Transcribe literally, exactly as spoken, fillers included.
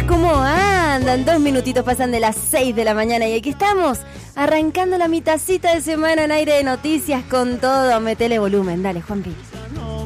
¿Cómo andan? Dos minutitos pasan de las seis de la mañana y aquí estamos, arrancando la mitacita de semana en Aire de Noticias con todo. Metele volumen, dale, Juanpi.